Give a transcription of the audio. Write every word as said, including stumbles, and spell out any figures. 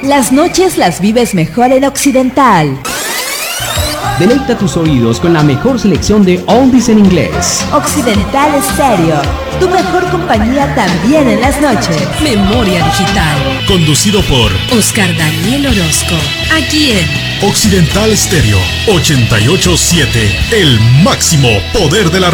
Las noches las vives mejor en Occidental. Deleita tus oídos con la mejor selección de oldies en inglés. Occidental Stereo, tu mejor compañía también en las noches. Memoria Digital. Conducido por Oscar Daniel Orozco. Aquí en Occidental Stereo ochenta y ocho punto siete. El máximo poder de la